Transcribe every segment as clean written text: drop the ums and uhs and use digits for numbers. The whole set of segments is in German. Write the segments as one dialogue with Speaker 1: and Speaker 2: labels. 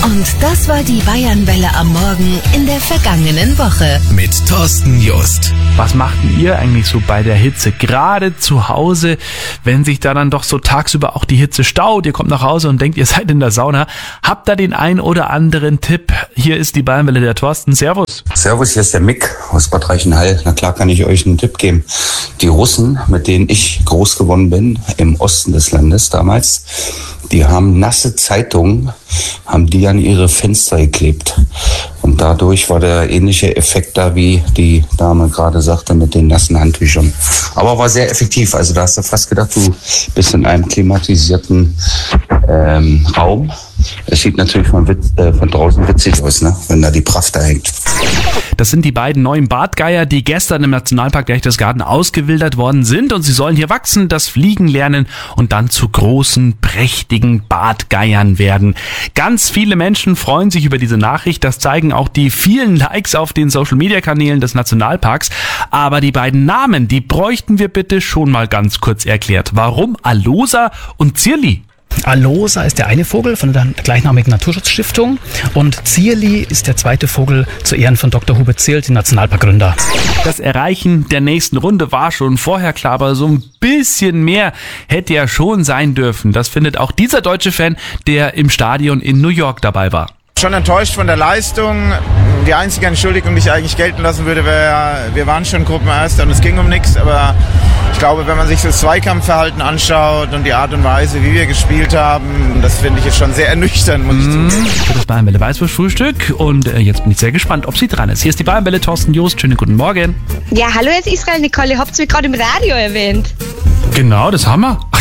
Speaker 1: Und das war die Bayernwelle am Morgen in der vergangenen Woche.
Speaker 2: Mit Thorsten Just.
Speaker 3: Was macht ihr eigentlich so bei der Hitze? Gerade zu Hause, wenn sich da dann doch so tagsüber auch die Hitze staut. Ihr kommt nach Hause und denkt, ihr seid in der Sauna. Habt da den ein oder anderen Tipp? Hier ist die Bayernwelle, der Thorsten. Servus.
Speaker 4: Servus, hier ist der Mick aus Bad Reichenhall. Na klar kann ich euch einen Tipp geben. Die Russen, mit denen ich groß geworden bin, im Osten des Landes damals, die haben nasse Zeitungen, haben die an ihre Fenster geklebt. Und dadurch war der ähnliche Effekt da, wie die Dame gerade sagte, mit den nassen Handtüchern. Aber war sehr effektiv. Also da hast du fast gedacht, du bist in einem klimatisierten Raum. Es sieht natürlich von draußen witzig aus, ne? Wenn da die Praft da hängt.
Speaker 3: Das sind die beiden neuen Bartgeier, die gestern im Nationalpark Berchtesgaden ausgewildert worden sind. Und sie sollen hier wachsen, das Fliegen lernen und dann zu großen, prächtigen Bartgeiern werden. Ganz viele Menschen freuen sich über diese Nachricht. Das zeigen auch die vielen Likes auf den Social-Media-Kanälen des Nationalparks. Aber die beiden Namen, die bräuchten wir bitte schon mal ganz kurz erklärt. Warum Alosa und Zierli?
Speaker 5: Alosa ist der eine Vogel von der gleichnamigen Naturschutzstiftung und Zierli ist der zweite Vogel zu Ehren von Dr. Hubert Zierl, dem Nationalparkgründer.
Speaker 3: Das Erreichen der nächsten Runde war schon vorher klar, aber so ein bisschen mehr hätte ja schon sein dürfen. Das findet auch dieser deutsche Fan, der im Stadion in New York dabei war.
Speaker 6: Schon enttäuscht von der Leistung. Die einzige Entschuldigung, die ich eigentlich gelten lassen würde, wäre, wir waren schon Gruppenerster und es ging um nichts. Aber ich glaube, wenn man sich das Zweikampfverhalten anschaut und die Art und Weise, wie wir gespielt haben, das finde ich jetzt schon sehr ernüchternd, muss ich zugeben.
Speaker 3: Für das Bayernwelle Weißwurst-Frühstück. Und jetzt bin ich sehr gespannt, ob sie dran ist. Hier ist die Bayernwelle, Thorsten Just. Schönen guten Morgen.
Speaker 7: Ja, hallo, jetzt Israel Nicole. Ihr habt mich gerade im Radio erwähnt.
Speaker 3: Genau, das haben wir.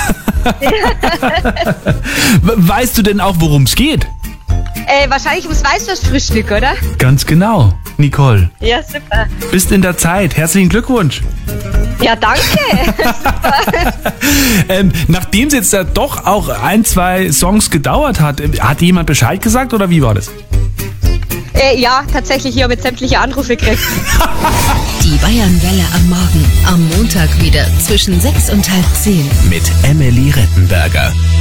Speaker 3: Weißt du denn auch, worum es geht?
Speaker 7: Wahrscheinlich ums Weißwurstfrühstück, oder?
Speaker 3: Ganz genau, Nicole.
Speaker 7: Ja, super.
Speaker 3: Bist in der Zeit. Herzlichen Glückwunsch.
Speaker 7: Ja, danke.
Speaker 3: Nachdem es jetzt doch auch 1-2 Songs gedauert hat jemand Bescheid gesagt oder wie war das?
Speaker 7: Ja, tatsächlich. Ich habe jetzt sämtliche Anrufe gekriegt.
Speaker 1: Die Bayernwelle am Morgen. Am Montag wieder zwischen 6 und halb 10.
Speaker 2: Mit Emily Rettenberger.